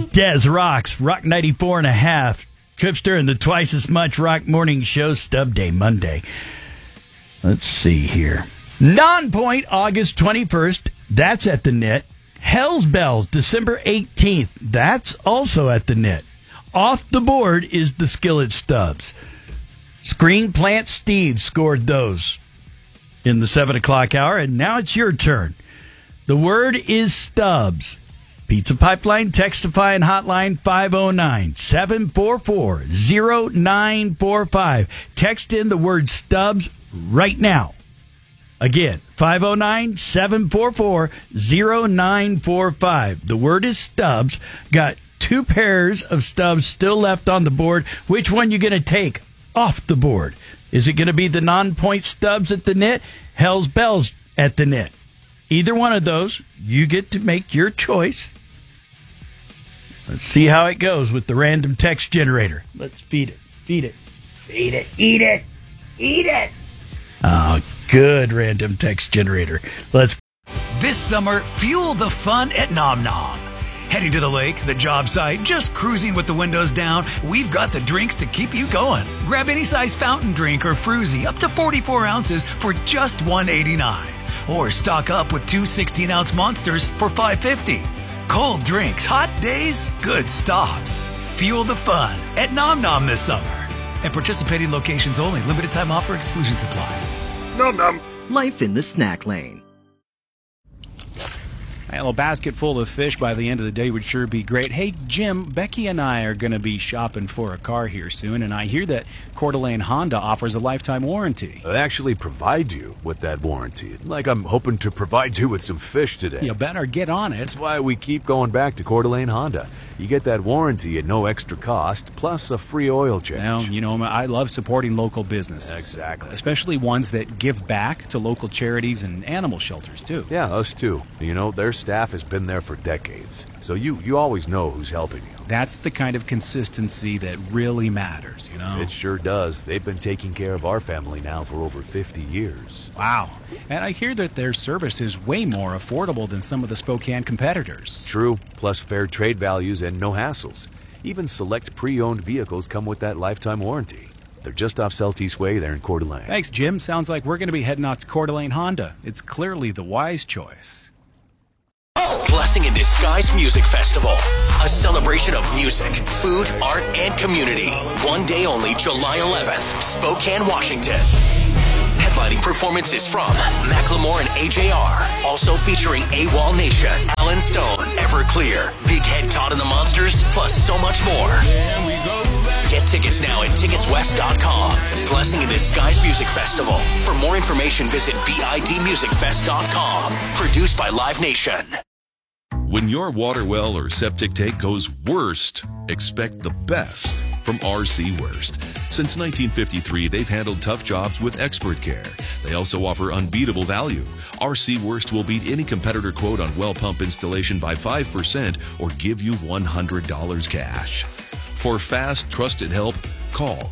Des rocks. Rock 94.5. Trips during the twice as much Rock Morning Show. Stub Day Monday. Let's see here. Non-Point, August 21st. That's at the Knit. Hell's Bells, December 18th. That's also at the Knit. Off the board is the Skillet Stubs. Screen Plant Steve scored those in the 7 o'clock hour, and now it's your turn. The word is Stubs. Pizza Pipeline, Textify, and Hotline 509-744-0945. Text in the word Stubs right now. Again, 509-744-0945. The word is Stubs. Got 2 pairs of stubs still left on the board. Which one you going to take off the board? Is it going to be the non-point stubs at the Knit? Hell's Bells at the Knit? Either one of those, you get to make your choice. Let's see how it goes with the random text generator. Let's feed it. Feed it. Feed it. Eat it. Eat it. Oh, good random text generator. Let's. This summer, fuel the fun at Nom Nom. Heading to the lake, the job site, just cruising with the windows down, we've got the drinks to keep you going. Grab any size fountain drink or fruzy up to 44 ounces for just $1.89. Or stock up with 2 16-ounce monsters for $5.50. Cold drinks, hot days, good stops. Fuel the fun at Nom Nom this summer. At participating locations only. Limited time offer. Exclusions apply. Nom Nom. Life in the snack lane. Well, a basket full of fish by the end of the day would sure be great. Hey, Jim, Becky and I are going to be shopping for a car here soon, and I hear that Coeur d'Alene Honda offers a lifetime warranty. They actually provide you with that warranty. Like I'm hoping to provide you with some fish today. You better get on it. That's why we keep going back to Coeur d'Alene Honda. You get that warranty at no extra cost, plus a free oil change. Well, you know, I love supporting local businesses. Exactly. Especially ones that give back to local charities and animal shelters, too. Yeah, us too. You know, their staff has been there for decades, so you always know who's helping you. That's the kind of consistency that really matters, you know? It sure does. They've been taking care of our family now for over 50 years. Wow. And I hear that their service is way more affordable than some of the Spokane competitors. True, plus fair trade values and no hassles. Even select pre-owned vehicles come with that lifetime warranty. They're just off Celtice Way there in Coeur d'Alene. Thanks, Jim. Sounds like we're going to be heading out to Coeur d'Alene Honda. It's clearly the wise choice. Blessing in Disguise Music Festival. A celebration of music, food, art, and community. One day only, July 11th, Spokane, Washington. Headlining performances from Macklemore and AJR. Also featuring AWOL Nation, Alan Stone, Everclear, Big Head Todd and the Monsters, plus so much more. Get tickets now at ticketswest.com. Blessing in Disguise Music Festival. For more information, visit bidmusicfest.com. Produced by Live Nation. When your water well or septic tank goes worst, expect the best from RC Worst. Since 1953, they've handled tough jobs with expert care. They also offer unbeatable value. RC Worst will beat any competitor quote on well pump installation by 5% or give you $100 cash. For fast, trusted help, call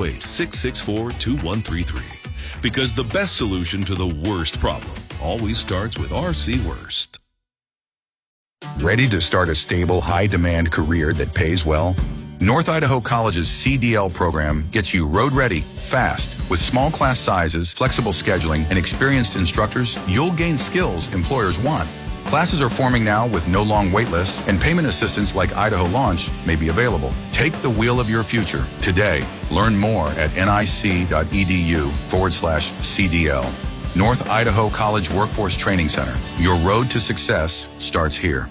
208-664-2133. Because the best solution to the worst problem always starts with RC Worst. Ready to start a stable, high-demand career that pays well? North Idaho College's CDL program gets you road-ready, fast. With small class sizes, flexible scheduling, and experienced instructors, you'll gain skills employers want. Classes are forming now with no long wait lists, and payment assistance like Idaho Launch may be available. Take the wheel of your future today. Learn more at nic.edu/CDL. North Idaho College Workforce Training Center. Your road to success starts here.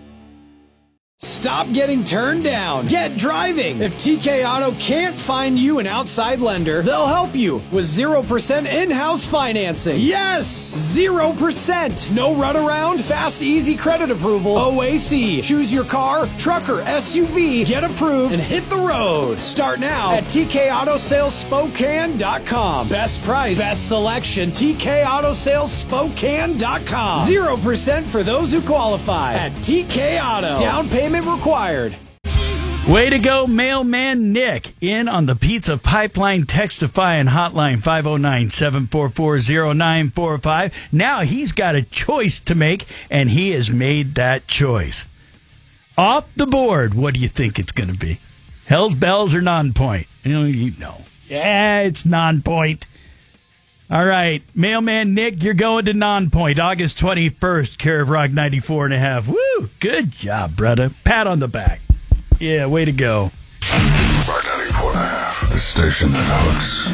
Stop getting turned down. Get driving. If TK Auto can't find you an outside lender, they'll help you with 0% in-house financing. Yes! 0%. No runaround, fast, easy credit approval. OAC. Choose your car, truck, or SUV. Get approved and hit the road. Start now at TKAutosalesSpokane.com. Best price, best selection. TKAutosalesSpokane.com. 0% for those who qualify at TK Auto. Down payment required. Way to go, Mailman Nick. In on the Pizza Pipeline Textify and Hotline 509-744-0945. Now he's got a choice to make, and he has made that choice. Off the board, what do you think it's going to be? Hell's Bells or Non-Point? You know. Yeah, it's Non-Point. All right, Mailman Nick, you're going to Non-Point, August 21st, care of Rock 94.5. Woo! Good job, brother. Pat on the back. Yeah, way to go. Rock 94.5, the station that hooks.